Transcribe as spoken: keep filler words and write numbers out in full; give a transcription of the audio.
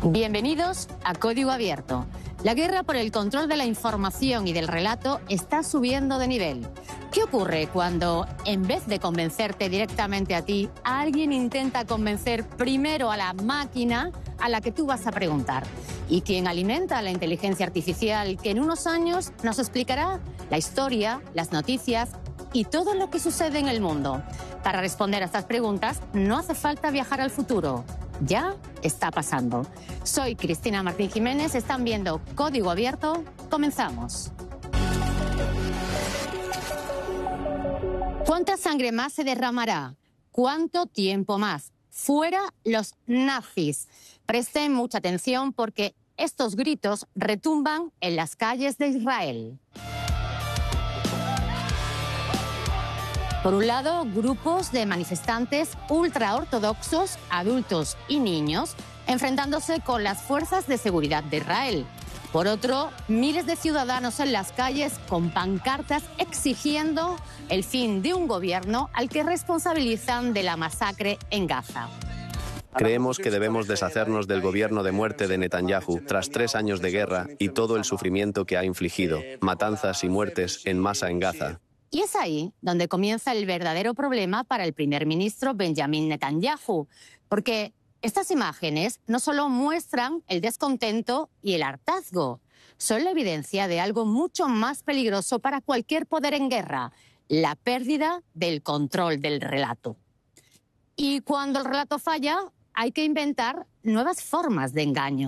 Bienvenidos a Código Abierto. La guerra por el control de la información y del relato está subiendo de nivel. ¿Qué ocurre cuando, en vez de convencerte directamente a ti, alguien intenta convencer primero a la máquina a la que tú vas a preguntar? Y quien alimenta la inteligencia artificial que en unos años nos explicará la historia, las noticias y todo lo que sucede en el mundo. Para responder a estas preguntas no hace falta viajar al futuro. Ya está pasando. Soy Cristina Martín Jiménez, están viendo Código Abierto. Comenzamos. ¿Cuánta sangre más se derramará? ¿Cuánto tiempo más? Fuera los nazis. Presten mucha atención porque estos gritos retumban en las calles de Israel. Por un lado, grupos de manifestantes ultraortodoxos, adultos y niños, enfrentándose con las fuerzas de seguridad de Israel. Por otro, miles de ciudadanos en las calles con pancartas exigiendo el fin de un gobierno al que responsabilizan de la masacre en Gaza. Creemos que debemos deshacernos del gobierno de muerte de Netanyahu tras tres años de guerra y todo el sufrimiento que ha infligido, matanzas y muertes en masa en Gaza. Y es ahí donde comienza el verdadero problema para el primer ministro Benjamin Netanyahu, porque estas imágenes no solo muestran el descontento y el hartazgo, son la evidencia de algo mucho más peligroso para cualquier poder en guerra, la pérdida del control del relato. Y cuando el relato falla, hay que inventar nuevas formas de engaño.